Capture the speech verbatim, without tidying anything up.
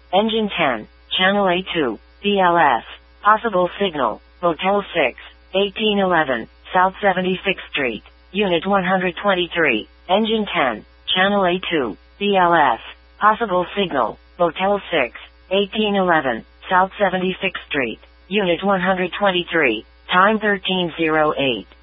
Engine ten, Channel A two, B L S, possible signal, Motel six, eighteen eleven, South seventy-sixth Street, Unit one hundred twenty-three, Engine ten, Channel A two, B L S, possible signal, Motel six, eighteen eleven, South seventy-sixth Street, Unit one hundred twenty-three, time thirteen oh eight.